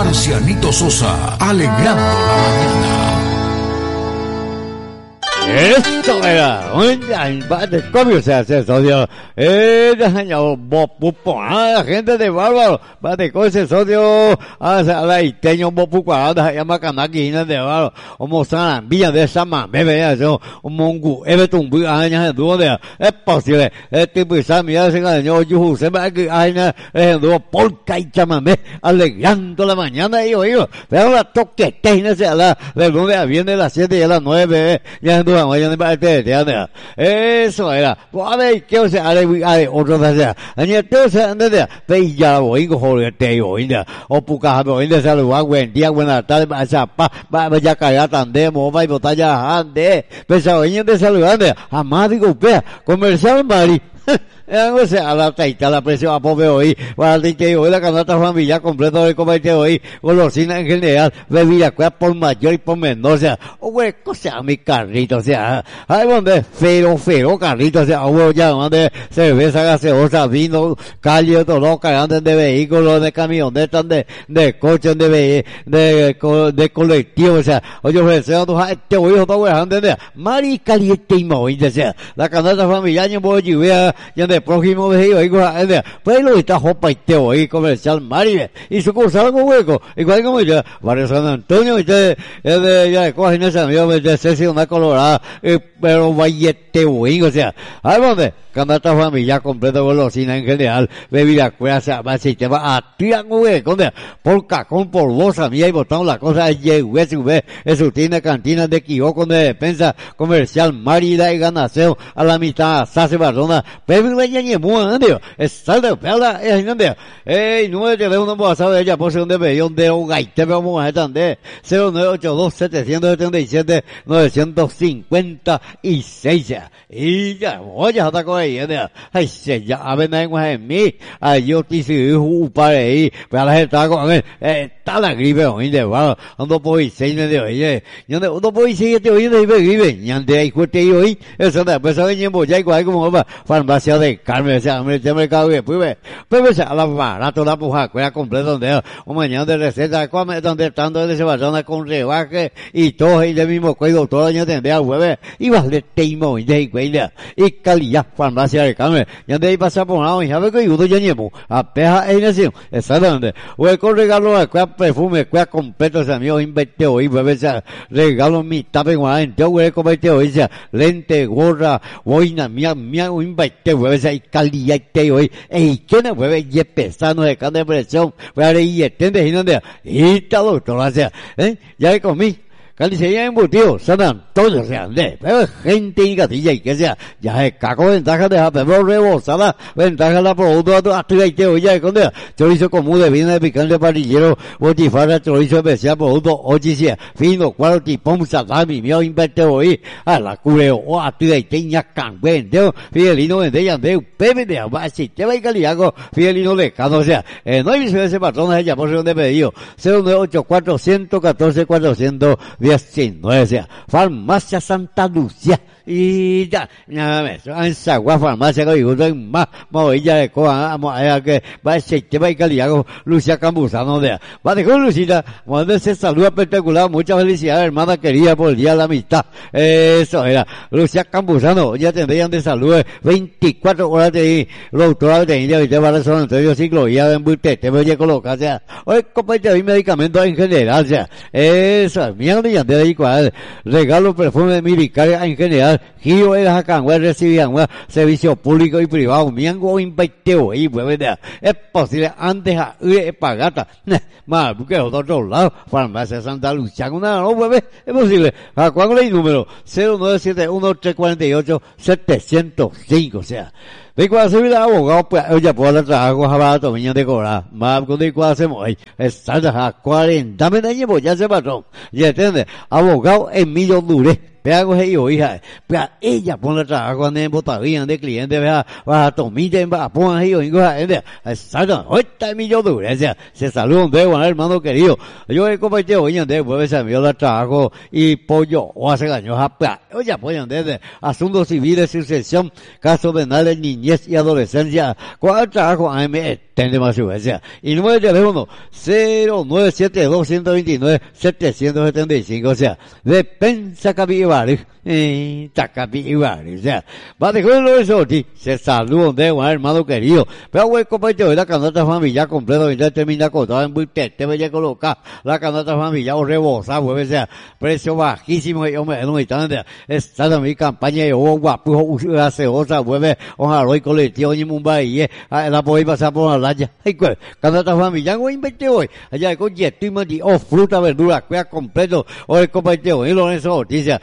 Marcianito Sosa, alegrando la mañana. Esto era un embate, ¿cómo se hace socio? La gente de Bárbaro, bate con ese socio, la iteño bopucuarada, llama canaki, de Bárbaro, o mostrar villa de Sama, bebe eso, un mongu, everton, años de duda, es posible, tipo de Samia, se ganó, yo, se va a que hay una polka y chamamé, alegrando la mañana, y oído, pero la toque, ténese la, de lunes a viernes, las 7 y a las 9, ya no vayan a eso era. A ver, ¿qué se haré? Otro de año se anda de Bella o Ingo Holete o India, o Puca o India Salua, buen día, buena tarde, va ya caer tan demo, va y botalla ande, pensaba en de saludando, amado, pea, comercial Mari. O sea, a la taita, la presión a pobre hoy, para el que hoy la canasta familia completa de comete hoy, golosina en general, bebida cueva por mayor y por menor, o sea, güey, cosa mi carrito, o sea, hay donde fero, carrito, o sea, güey, ya donde cerveza gaseosa, vino, calle, todo, cargantes de vehículos, de camionetas, de coches, de colectivo, o sea, oye, ofrecemos te voy a todo, ¿entendés? Mari caliente y móvil, o sea, la canasta familiar, yo voy a llevar, ya de próximo vecino, pues lo está jopa y te voy comercial Mari, y su curso algo hueco, igual como yo, Barrio San Antonio, y ya de cogen amigo, de Ceci, una colorada, pero vaya te voy, o sea, ¿a dónde? Canasta familia completa golosina en general, bebida cuerda, va sistema activa, güey, por cacón, por bolsa mía y botamos la cosa de USB, eso tiene cantina de kiosco de defensa comercial Marida y Ganaseo, a la mitad, Sase Barrona, pero no hay es salda, pela, no es de una boa sabe ella, por donde ve, donde te vamos a estar de 0982-736-956, y ya, oye, hasta con ella, ay, se ya, a ver, no hay en mí, ay, yo te hice para ahí, pero la gente está con él, está la gripe, hoy de va, ando por 6 de hoy, no puedo decir que hoy de gripe, y ande ahí, cueste hoy, eso de, pues, hoy en Boya, igual como va, farmacia de Carmen, o sea, me cago bien, pues, a la barato, la puja, cuela completa, donde, un mañana de receta, come, donde estando de ese bazón con rebaje, y todo, y de mismo cuello, todo el año tendría jueves, y vas de teimo, y de cuella, y calidad, farmacia de Carmen, y ande ahí pasa por un lado, y sabe que yo ya llevo, a peja en nación, exactamente, o el con regalo, de cuella perfume, cuella completo, o sea, mío, inverte hoy, pues, regalo mi tape, guarante, güey, comete hoy, o sea, lente, gorra, boina, mía, inverte, güey, y calidad, hoy, ¿quién es, güey, y pesado, de carne de presión, güey, y entiende, y está doctor, o sea, ya comí. Cali sería embutido, San Antonio, o sea, pero gente y gatilla, y que sea, ya es caco, ventaja de pero rebosada, ventaja de la producto, activa y te oye, con chorizo común de vino de picante parrillero, botifarra, chorizo especial, producto, ochicia, fino, cuadro, tipón, salami, mío, inverte hoy, a la cureo, o activa y teña, cangüen, fidelino, de yandeu, pepe de abasi, te va y caliago, fidelino de cano, o sea, no hay visión ese patrón, ella por donde pedido, 0984 114 419, o sea, farmacia Santa Lucía, y ya, nada más, en Sagua farmacia que digo, más, ella de coa, que va a ser, te va y caliago, Lucía Campuzano, va de con Lucita, cuando se saluda espectacular, muchas felicidades, hermana querida, por el día de la amistad, eso era, Lucía Campuzano, ya tendrían de salud, 24 horas de doctora de India, y te va a resolver, entonces yo ciclo, ya de embute, te voy a colocar, o sea, hoy comparte ahí medicamentos en general, o sea, eso, mierda, y ande ahí cual, regalo perfume de milicaria en general, giro de acá, recibían servicio público y privado, miango inviteo, y pues, es posible, antes a pagata, más, porque otro lado, farmacia Santa Lucía, no, pues, es posible, a cuál es el número, 0971-348-705, o sea, de cuál se viene abogado, pues, oye, por el trabajo, jabato, niña de cobrar, más, de cuál hacemos ahí, está a 40 años, ya se pasó, ya entiende, abogado Emilio Dure, vea que yo hija, vea ella pone trabajo en botadilla de cliente, vea, va a tomar, va a poner yo, exacto, ahorita mi yo dure, se saludan de bueno, hermano querido, yo he compartido hoy en día, pues se me dio trabajo y pollo, o hace años, oye, apoyan desde asuntos civiles, sucesión, casos penales, niñez y adolescencia, cuál trabajo a mí extende más su veces, y número de teléfono 097-229-775, o sea, Despensa Capibari, Capibari, o sea, va de con eso, se saludan de un hermano querido, pero voy a compartir hoy la candidata familiar completa, y ya termina contada en Buitet, te voy a colocar la candidata familiar o rebosa, pues, o sea, precio bajísimo, y hombre, no me están, esta es mi campaña, yo guapo, gaseosa, vuelve, ojalá y colectivo, y Mumbai, la podéis pasar por la playa, ay, pues, candidata familiar, voy a invertir hoy, allá con yetima, o fruta, verdura, cuida completo, o el compartido, y Lorenzo Ortiz,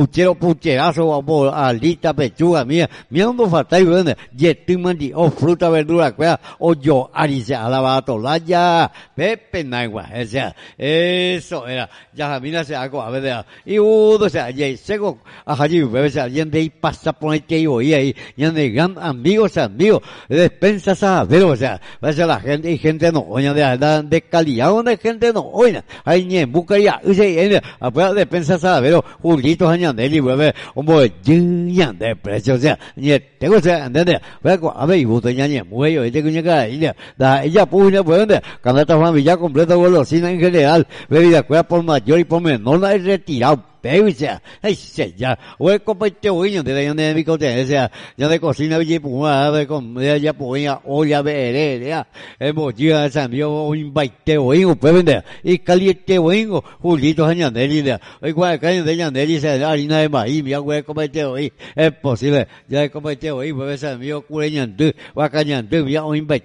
pucherazo, alita, pechuga, mía no falta, y bueno, yetima, o fruta, verdura, cuida, o yo, aricia, alabato, laya, pepe, naigua, o sea, eso era, ya mira se hago a ver, y uno, o sea, ya sego, a allí, o sea, ya de ahí pasa por el que yo, y ahí, ya de gran amigos, despensa, saber, o sea, va a ser la gente, y gente no, oye, de calidad, donde gente no, oye, hay ni en buscaría, y se, afuera despensa, saber, Julito, añandeli, vuelve, hombre, ya de precio, o sea, ni tengo, o sea, ¿entendés? A ver, y vos tenés ni muello, y te coño cara, ella puña, pues, cuando esta familia completa, golosina en general, bebida, cuida por mayor y por menor, la he retirado. Peusia, ay, ya, o el compartido, oye, de mi cote, o sea, ya de cocina, oye, pues, de comida, ya, pues, olla, veré, ya, emojiga, samio, o invite, oye, pues, vender, y caliente, oye, Julito, añandeli, ya, oye, cuál caño de añandeli, se da harina de maíz, mi agua, compartido, oye, es posible, ya de compartido, oye, pues, samio, cureñandú, guacañandú, ya, o invite,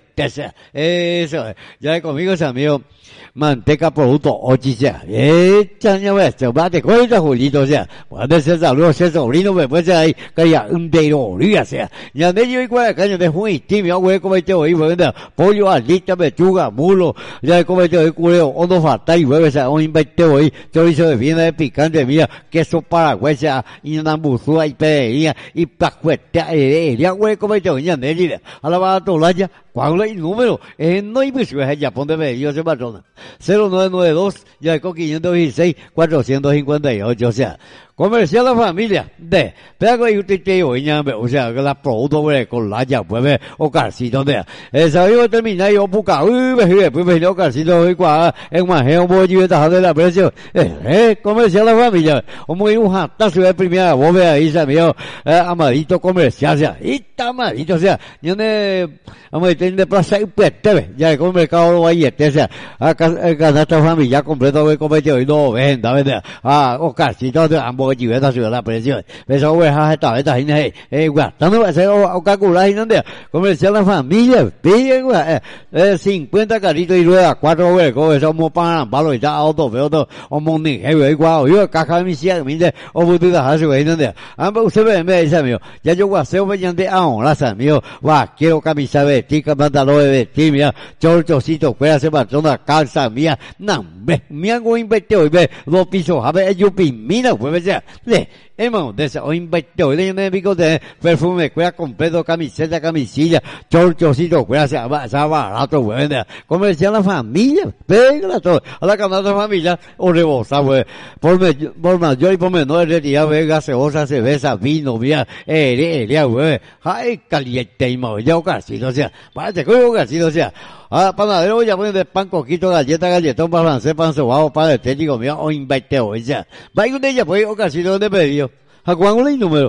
eso, ya de conmigo, samio, manteca, producto, ochicha, chaña, esto, bate, cuenta, Julito, o sea, puede ser saludos, ser sobrino, me puede ser ahí, que haya un deroría, o sea, ya de yo y cuál caño de juez, timio, güey, como este hoy, vende, pollo, alita, pechuga, mulo, ya como este hoy, culeo, ondo fatal, güey, o sea, un invente hoy, chorizo de viena de picante, mira, queso paraguay, o sea, y una buzúa, y pedería, y pacueta, ya, güey, como este hoy, ya de ella, a la bala tolaya, ¿cuál es el número? No hay visión, es ya, ponte medio, se patrona, 0992, ya con 516, 458, o sea, comercial la familia de pero que usted te oye, o sea, que la producto con la ya pues o carcito de sabía terminar yo buscar pues me dio carcito y cuál en más un bollo de la precio comercial la familia o muy un jatazo de primera vos ve ahí sabía amadito comercial o sea y está amadito o sea yo ne amadito de plaza y pues ya con mercado lo hay o sea acá esta familia completo de comercio y no venda o carcito de ambos chịu ta sửa la presión eso güey esta gente gastando va a ser o calcular y donde comercial la familia pide güey 50 carritos y rueda 4 güey como somos para palo y ta auto veo todo o moni güey igual yo caja mi sia mi de o butuda hace güey donde ambos usted ve me dice mío ya yo guaseo mediante ahora sa mío va quiero camisa vestir pantalón de vestir mira chorchocito fuera se patrona calza mía no ve mi hago invertido y ve 2 pisos a ver yo mira pues le hemos de o invertido de un pico de perfume cuida completo camiseta camisilla chorchocito cuida se va barato güey comercial la familia pégala todo a la canasta familia o rebosa güey por mayor y por menor retirado gaseosa cerveza vino mira güey ay caliente y mo ya casi o sea parece que casi o sea panadero ya ponen de pan coquito galletón para francés pan sobao pan estético mira o invertido ya va y un día pues casi donde pedido a cuál el número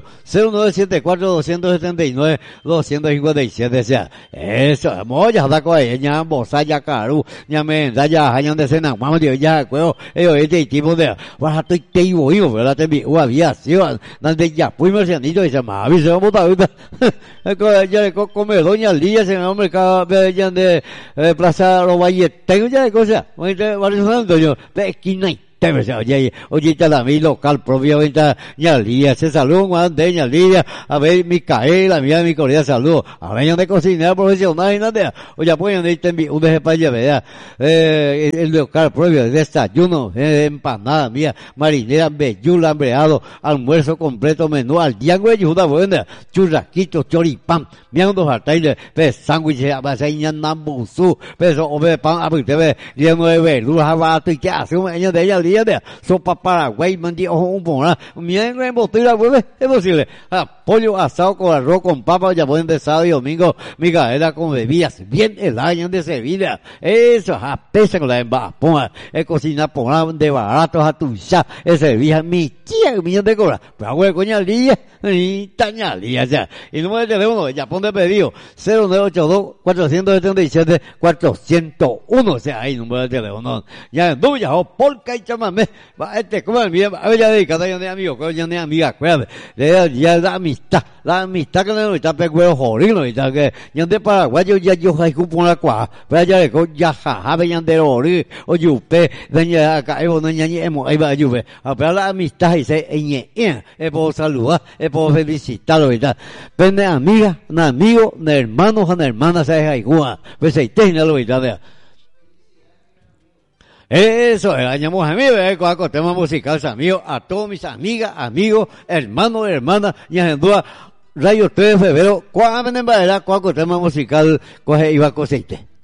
0974-279-257, o sea, eso, moya, da coa, ya, bosaya, caru, ya me, ya, hayan de cena, vamos, ya, cuero, este tipo de, vas a te ibo, ¿verdad? Te vi, aviación, donde ya, pues, mercianito, y se me avisa, vamos, ya, come, doña Lía, se me mercado, ya, de, plaza, los valles, tengo ya de cosas, varios años, yo, esquina, oye, la mi local propio, Ñalía, se saludo, Juan de Ñalía, a ver, Micaela, mira, mi cordial saludo, a ver, de cocinera profesional, y nada, oye, pues, donde te envío un de España, ¿verdad? El local propio, desayuno, empanada, mía, marinera, bellula, hambreado, almuerzo completo, menú, al día, güey, ayuda, buena, churrasquito, choripán, mira, unos hartailes, sándwiches, abaseña, nambuzú, peso, ove, pan, abritebe, lleno de verduras, abato, y qué hace un año de ella, día de sopa Paraguay, mandí, ojo, un pomona, mira, en botella, güey, es posible, pollo asado con arroz, con papa, ya pueden de sábado y domingo, Micaela con bebidas, bien el año de Sevilla, eso, pesa con la embapona, cocina por de baratos a tu ya, Sevilla, mi tía, millón de cobras, pero güey, coña, día, y tañalía, ya, y número de teléfono, ya pon de pedido, 0982-477-401, o sea, ahí número de teléfono, ya, no, ya, polca y chamame, va, como el mío, a ver, ya dedicada, ya de amigo, ya de amiga, acuérdate, ya la amistad que no está pecuero jorino, y tal, que, ya de Paraguayo, ya yo, hay cupón la cuá, pero ya le con, ya, jaja, vean de ori, o yupe, daña acá, no ñañemos, ahí va, yupe, a pero la amistad, y se, puedo saludar, puedo felicitarlo, y tal, pero de amiga, de amigo, de hermanos, de hermanas, se hay cua, pues se téngalo, y tal, eso, el año Mohamed, con tema musical, amigos, a todos mis amigas, amigos, hermanos, hermanas, y en duda, Radio 3 de febrero, ¿cuál tema musical coge iba a coseite?